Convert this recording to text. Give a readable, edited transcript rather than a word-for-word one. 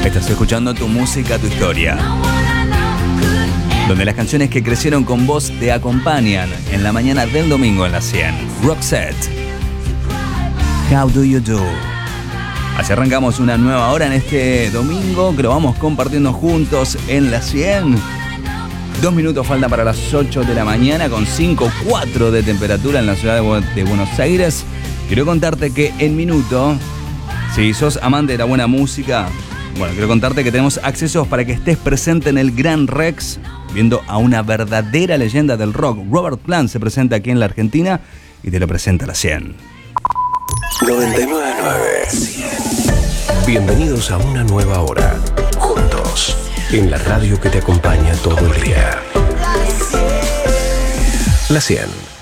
Estás escuchando Tu Música, Tu Historia, donde las canciones que crecieron con vos te acompañan en la mañana del domingo en la 100. Roxette, How Do You Do. Así arrancamos una nueva hora en este domingo que lo vamos compartiendo juntos en la 100. 2 minutos faltan para las 8 de la mañana con 5,4 de temperatura en la ciudad de Buenos Aires. Quiero contarte que en minuto, si sos amante de la buena música, quiero contarte que tenemos accesos para que estés presente en el Gran Rex, viendo a una verdadera leyenda del rock. Robert Plant se presenta aquí en la Argentina y te lo presenta a la 100. 99.9. Bienvenidos a una nueva hora, juntos, en la radio que te acompaña todo el día. La 100.